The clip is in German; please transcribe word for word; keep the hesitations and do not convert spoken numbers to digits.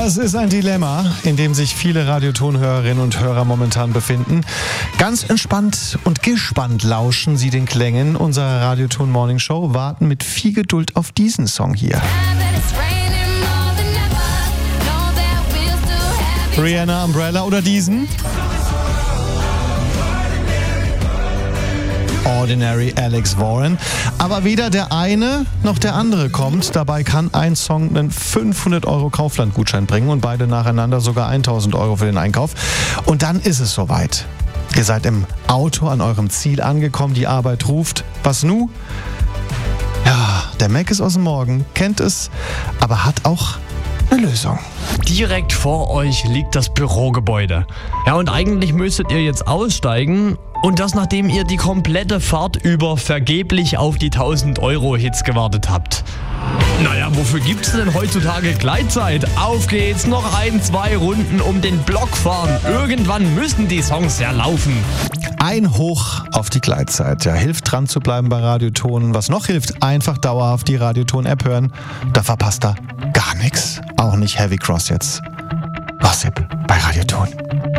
Das ist ein Dilemma, in dem sich viele Radioton-Hörerinnen und Hörer momentan befinden. Ganz entspannt und gespannt lauschen sie den Klängen unserer Radioton Morning Show, warten mit viel Geduld auf diesen Song hier. Rihanna, Umbrella oder diesen? Ordinary, Alex Warren. Aber weder der eine noch der andere kommt. Dabei kann ein Song einen fünfhundert Euro Kaufland-Gutschein bringen und beide nacheinander sogar tausend Euro für den Einkauf. Und dann ist es soweit. Ihr seid im Auto an eurem Ziel angekommen, die Arbeit ruft. Was nu? Ja, der Mac ist aus dem Morgen, kennt es, aber hat auch eine Lösung. Direkt vor euch liegt das Bürogebäude. Ja, und eigentlich müsstet ihr jetzt aussteigen. Und das, nachdem ihr die komplette Fahrt über vergeblich auf die tausend Euro Hits gewartet habt. Naja, wofür gibt's denn heutzutage Gleitzeit? Auf geht's, noch ein, zwei Runden um den Block fahren. Irgendwann müssen die Songs ja laufen. Ein Hoch auf die Gleitzeit. Ja, hilft dran zu bleiben bei Radioton. Was noch hilft, einfach dauerhaft die Radioton-App hören. Da verpasst er gar nichts. Auch nicht Heavy Cross jetzt. Gossip bei Radioton.